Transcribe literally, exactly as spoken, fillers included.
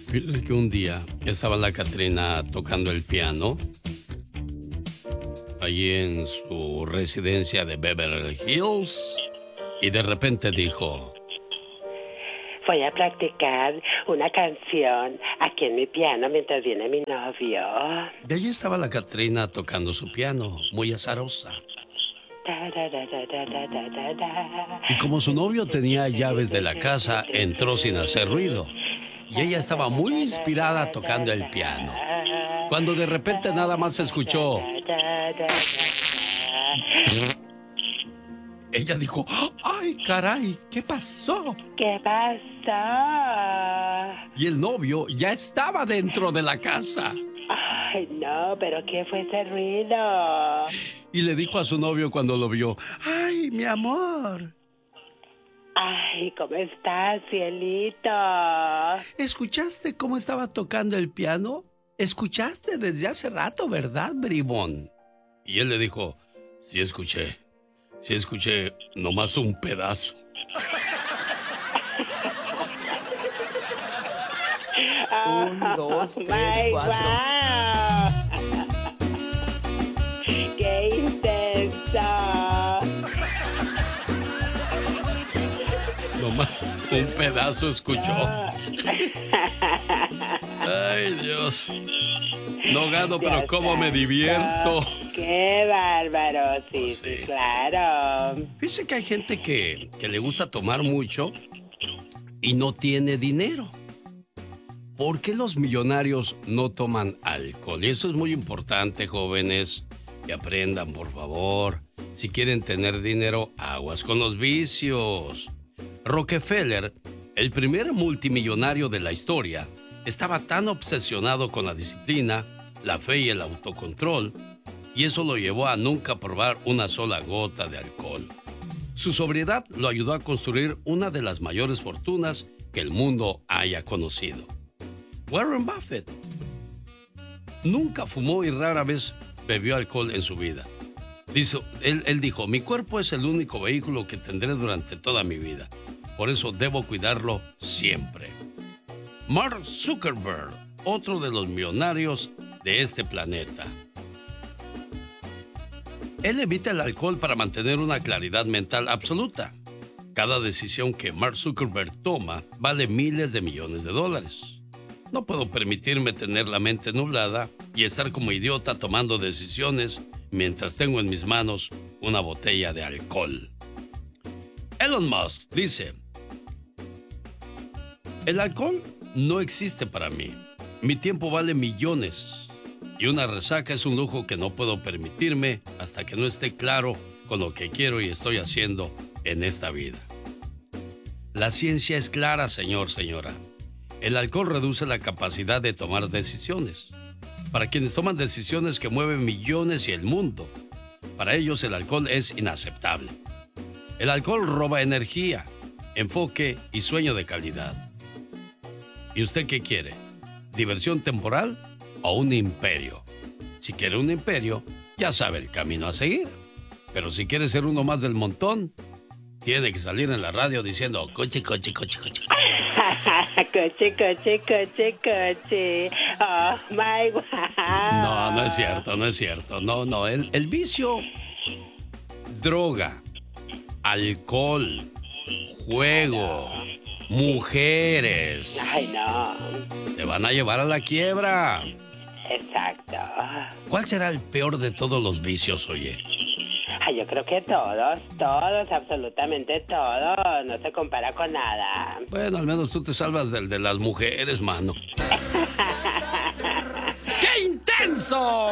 Fíjate que un día estaba la Catrina tocando el piano allí en su residencia de Beverly Hills y de repente dijo: voy a practicar una canción aquí en mi piano mientras viene mi novio. Y allí estaba la Catrina tocando su piano, muy azarosa. Y como su novio tenía llaves de la casa, entró sin hacer ruido. Y ella estaba muy inspirada tocando el piano, cuando de repente nada más se escuchó. Ella dijo: ¡ay, caray! ¿Qué pasó? ¿Qué pasó? Y el novio ya estaba dentro de la casa. Ay, no, pero ¿qué fue ese ruido? Y le dijo a su novio cuando lo vio: ¡ay, mi amor! Ay, ¿cómo estás, cielito? ¿Escuchaste cómo estaba tocando el piano? ¿Escuchaste desde hace rato, verdad, bribón? Y él le dijo: sí escuché, sí escuché, nomás un pedazo. Un, dos, tres, cuatro. ¡Qué intenso! Nomás un pedazo escuchó. Ay, Dios. No gano, pero cómo me divierto. ¡Qué bárbaro! Sí, Pues sí. sí, claro. Fíjese que hay gente que, que le gusta tomar mucho y no tiene dinero. ¿Por qué los millonarios no toman alcohol? Y eso es muy importante, jóvenes, que aprendan, por favor. Si quieren tener dinero, aguas con los vicios. Rockefeller, el primer multimillonario de la historia, estaba tan obsesionado con la disciplina, la fe y el autocontrol, y eso lo llevó a nunca probar una sola gota de alcohol. Su sobriedad lo ayudó a construir una de las mayores fortunas que el mundo haya conocido. Warren Buffett nunca fumó y rara vez bebió alcohol en su vida. Dice, él, él dijo: mi cuerpo es el único vehículo que tendré durante toda mi vida. Por eso debo cuidarlo siempre. Mark Zuckerberg, otro de los millonarios de este planeta. Él evita el alcohol para mantener una claridad mental absoluta. Cada decisión que Mark Zuckerberg toma vale miles de millones de dólares. No puedo permitirme tener la mente nublada y estar como idiota tomando decisiones mientras tengo en mis manos una botella de alcohol. Elon Musk dice: el alcohol no existe para mí. Mi tiempo vale millones y una resaca es un lujo que no puedo permitirme hasta que no esté claro con lo que quiero y estoy haciendo en esta vida. La ciencia es clara, señor, señora. El alcohol reduce la capacidad de tomar decisiones. Para quienes toman decisiones que mueven millones y el mundo, para ellos el alcohol es inaceptable. El alcohol roba energía, enfoque y sueño de calidad. ¿Y usted qué quiere? ¿Diversión temporal o un imperio? Si quiere un imperio, ya sabe el camino a seguir. Pero si quiere ser uno más del montón, tiene que salir en la radio diciendo: coche, coche, coche, coche. Coche, coche, coche, coche. Oh, my God. No, no es cierto, no es cierto. No, no, el, el vicio, droga, alcohol, juego, mujeres, Ay, no. te van a llevar a la quiebra. Exacto. ¿Cuál será el peor de todos los vicios, oye? Ay, yo creo que todos, todos, absolutamente todos. No se compara con nada. Bueno, al menos tú te salvas del de las mujeres, mano. ¡Qué intenso!